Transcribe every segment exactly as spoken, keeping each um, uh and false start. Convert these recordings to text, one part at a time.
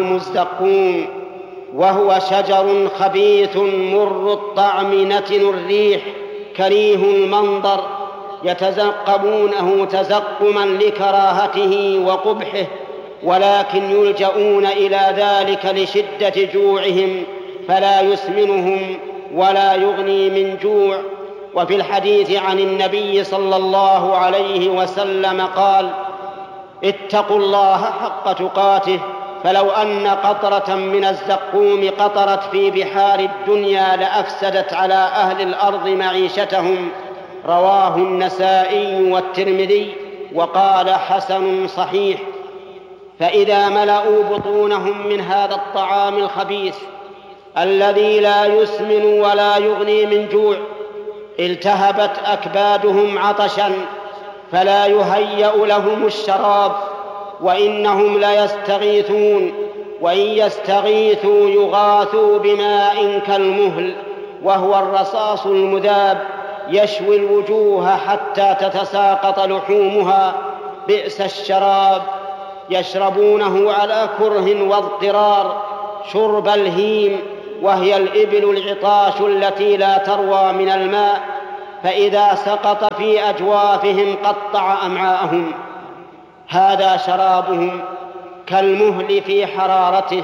الزقوم، وهو شجر خبيث مر الطعم نتن الريح كريه المنظر، يتزقمونه تزقما لكراهته وقبحه، ولكن يلجؤون إلى ذلك لشدة جوعهم فلا يسمنهم ولا يغني من جوع. وفي الحديث عن النبي صلى الله عليه وسلم قال: اتقوا الله حق تقاته، فلو أن قطرة من الزقوم قطرت في بحار الدنيا لأفسدت على أهل الأرض معيشتهم. رواه النسائي والترمذي وقال حسن صحيح. فإذا ملأوا بطونهم من هذا الطعام الخبيث الذي لا يسمن ولا يغني من جوع التهبت أكبادهم عطشا فلا يهيأ لهم الشراب، وإنهم ليستغيثون، وإن يستغيثوا يغاثوا بماء كالمهل وهو الرصاص المذاب يشوي الوجوه حتى تتساقط لحومها، بئس الشراب. يشربونه على كره واضطرار شرب الهيم، وهي الإبل العطاش التي لا تروى من الماء، فإذا سقط في أجوافهم قطع أمعاءهم. هذا شرابهم كالمهل في حرارته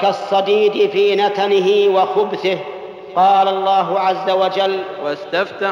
وكالصديد في نتنه وخبثه. قال الله عز وجل: واستفتح